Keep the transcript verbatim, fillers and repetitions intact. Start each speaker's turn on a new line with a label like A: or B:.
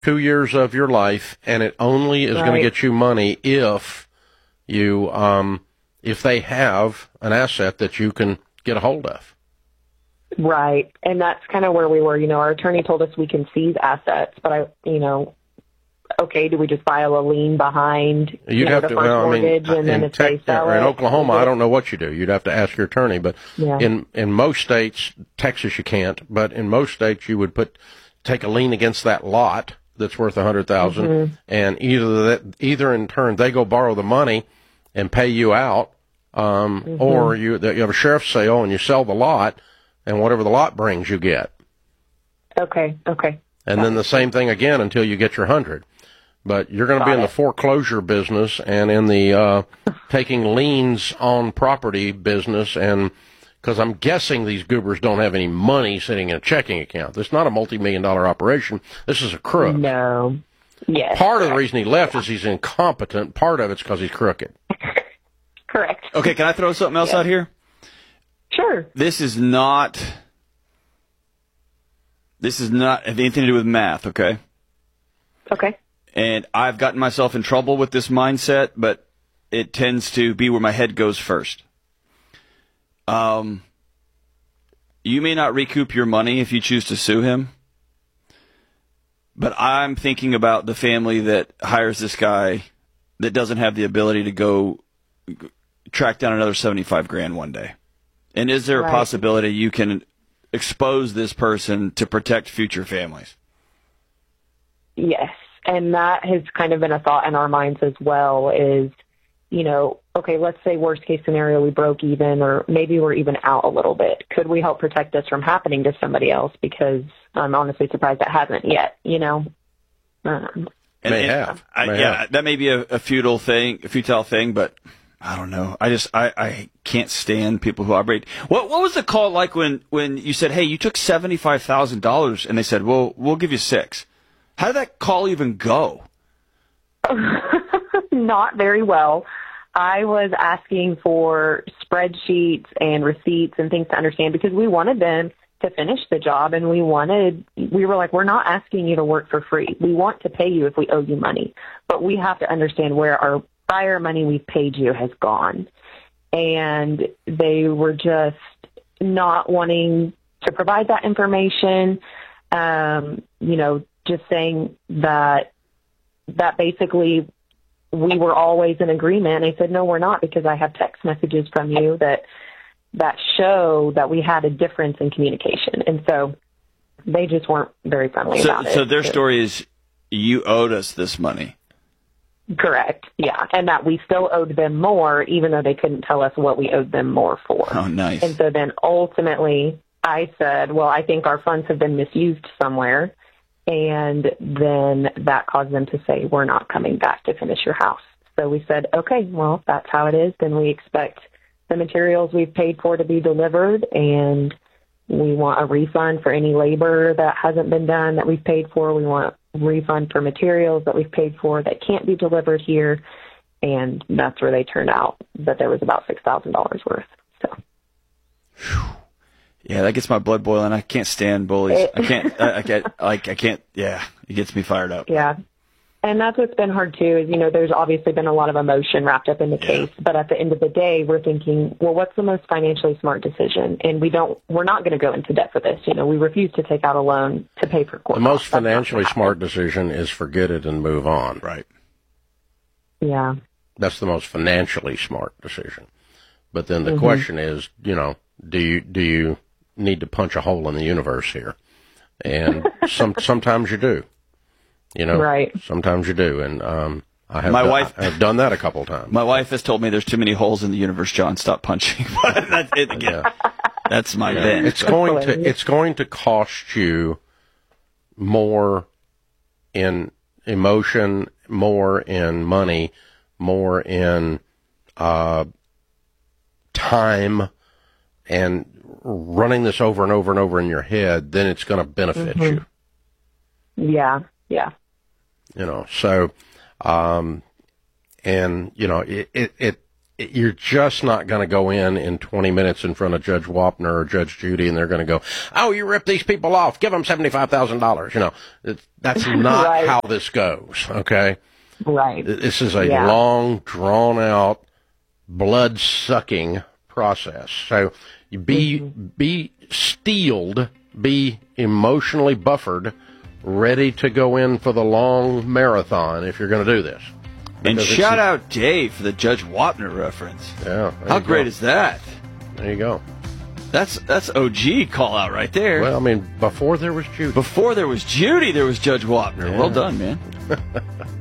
A: two years of your life, and it only is right. going to get you money if you, um, if they have an asset that you can get a hold of.
B: Right. And that's kind of where we were. You know, our attorney told us we can seize assets, but I, you know, okay, do we just file a lien behind
A: You'd
B: you know,
A: have
B: the
A: to,
B: first
A: well,
B: mortgage
A: I mean,
B: and then
A: in
B: if they
A: tech,
B: sell
A: or in
B: it,
A: Oklahoma, I don't know what you do. You'd have to ask your attorney, but
B: yeah.
A: in, in most states, Texas you can't, but in most states you would put, take a lien against that lot that's worth a hundred thousand, mm-hmm. and either that, either in turn they go borrow the money and pay you out, um, mm-hmm. or you, you have a sheriff's sale and you sell the lot, and whatever the lot brings, you get.
B: Okay, okay.
A: And Got then it. the same thing again until you get your hundred. But you're going to be in it. the foreclosure business and in the uh, taking liens on property business, and because I'm guessing these goobers don't have any money sitting in a checking account. This is not a multi-million dollar operation. This is a crook.
B: No. Yes.
A: Part of the reason he left is he's incompetent. Part of it's because he's crooked.
B: Correct.
C: Okay, can I throw something else yeah. out here?
B: Sure.
C: This is not, this is not have anything to do with math, okay?
B: Okay.
C: And I've gotten myself in trouble with this mindset, but it tends to be where my head goes first. Um, you may not recoup your money if you choose to sue him, but I'm thinking about the family that hires this guy that doesn't have the ability to go track down another seventy-five grand one day. And is there a right. possibility you can expose this person to protect future families?
B: Yes. And that has kind of been a thought in our minds as well is, you know, okay, let's say worst case scenario, we broke even, or maybe we're even out a little bit. Could we help protect this from happening to somebody else? Because I'm honestly surprised that hasn't yet, you know? Um,
A: and, may and, have.
C: I,
A: may
C: yeah,
A: have.
C: That may be a, a futile thing, a futile thing, but I don't know. I just, I, I can't stand people who operate. What, what was the call like when, when you said, hey, you took seventy-five thousand dollars and they said, well, we'll give you six. How did that call even go?
B: Not very well. I was asking for spreadsheets and receipts and things to understand because we wanted them to finish the job, and we wanted, we were like, we're not asking you to work for free. We want to pay you if we owe you money, but we have to understand where our prior money we paid you has gone. And they were just not wanting to provide that information, um, you know, just saying that that basically we were always in agreement. And I said, no, we're not, because I have text messages from you that that show that we had a difference in communication. And so they just weren't very friendly
C: so,
B: about it.
C: So their story is you owed us this money.
B: Correct. Yeah. And that we still owed them more, even though they couldn't tell us what we owed them more for.
C: Oh, nice.
B: And so then ultimately I said, well, I think our funds have been misused somewhere. And then that caused them to say, we're not coming back to finish your house. So we said, okay, well, if that's how it is, then we expect the materials we've paid for to be delivered, and we want a refund for any labor that hasn't been done that we've paid for. We want a refund for materials that we've paid for that can't be delivered here. And that's where they turned out that there was about six thousand dollars worth. So.
C: Yeah, that gets my blood boiling. I can't stand bullies. It, I can't, I, I can't, like, I can't, yeah, it gets me fired up.
B: Yeah. And that's what's been hard too, is, you know, there's obviously been a lot of emotion wrapped up in the yeah. case, but at the end of the day, we're thinking, well, what's the most financially smart decision? And we don't, we're not going to go into debt for this. You know, we refuse to take out a loan to pay for court.
A: The most financially smart decision is forget it and move on.
C: Right.
B: Yeah.
A: That's the most financially smart decision. But then the
B: mm-hmm.
A: question is, you know, do you, do you need to punch a hole in the universe here? And some, sometimes you do. You know,
B: right.
A: sometimes you do, and um, I have
C: my
A: done,
C: wife,
A: I have done that a couple times.
C: My wife has told me there's too many holes in the universe, John. Stop punching. That's it again. Yeah. That's my
A: yeah.
C: bent.
A: It's going to it's going to cost you more in emotion, more in money, more in uh, time, and running this over and over and over in your head than it's going to benefit
B: mm-hmm.
A: you.
B: Yeah, yeah.
A: You know, so, um, and, you know, it, it, it, you're just not going to go in in twenty minutes in front of Judge Wapner or Judge Judy, and they're going to go, "Oh, you ripped these people off. Give them seventy-five thousand dollars." You know, it's, that's not
B: right.
A: how this goes. Okay,
B: Right.
A: this is a
B: yeah.
A: long, drawn out, blood sucking process. So you be mm-hmm. be steeled, be emotionally buffered, ready to go in for the long marathon if you're going to do this.
C: And shout out Dave for the Judge Wapner reference.
A: Yeah.
C: How great is that?
A: There you go.
C: That's that's O G call out right there.
A: Well, I mean, before there was Judy.
C: Before there was Judy, there was Judge Wapner. Yeah. Well done, man.